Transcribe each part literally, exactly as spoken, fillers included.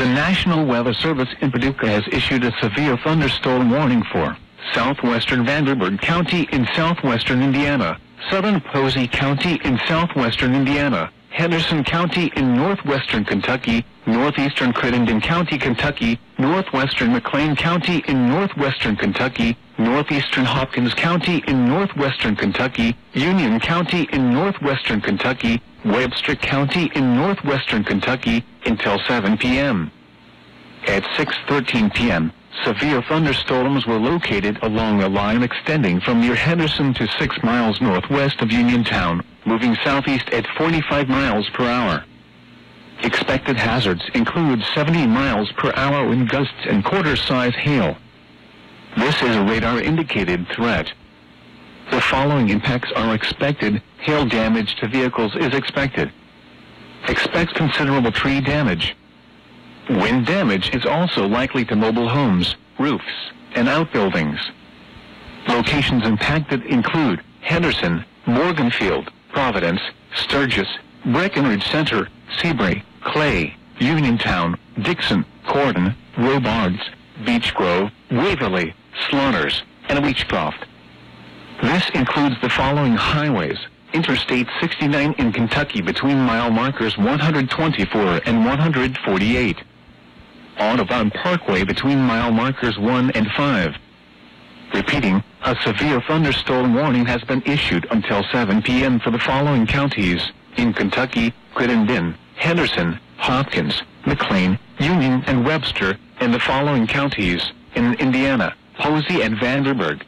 The National Weather Service in Paducah has issued a severe thunderstorm warning for southwestern Vanderburgh County in southwestern Indiana, southern Posey County in southwestern Indiana, Henderson County in northwestern Kentucky, northeastern Crittenden County, Kentucky, northwestern McLean County in northwestern Kentucky, northeastern Hopkins County in northwestern Kentucky, Union County in northwestern Kentucky, Webster County in northwestern Kentucky until seven p.m. At six thirteen p.m., severe thunderstorms were located along a line extending from near Henderson to six miles northwest of Uniontown, moving southeast at forty-five miles per hour. Expected hazards include seventy miles per hour wind gusts and quarter-size hail. This is a radar-indicated threat. The following impacts are expected. Hail damage to vehicles is expected. Expect considerable tree damage. Wind damage is also likely to mobile homes, roofs, and outbuildings. Locations impacted include Henderson, Morganfield, Providence, Sturgis, Breckenridge Center, Seabury, Clay, Uniontown, Dixon, Corden, Robards, Beech Grove, Waverly, Slaughters, and Weechcroft. This includes the following highways: Interstate sixty-nine in Kentucky between mile markers one hundred twenty-four and one hundred forty-eight. Audubon Parkway between mile markers one and five. Repeating, a severe thunderstorm warning has been issued until seven p.m. for the following counties: in Kentucky, Crittenden, Henderson, Hopkins, McLean, Union, and Webster, and the following counties: in Indiana, Posey and Vanderburgh.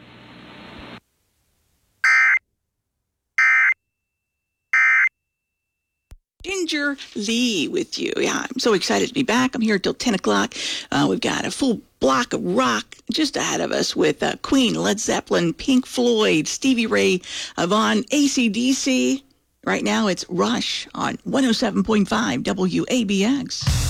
Ginger Lee with you. Yeah, I'm so excited to be back. I'm here till ten o'clock. Uh, we've got a full block of rock just ahead of us with uh, Queen, Led Zeppelin, Pink Floyd, Stevie Ray Vaughan, A C D C. Right now it's Rush on one oh seven point five W A B X.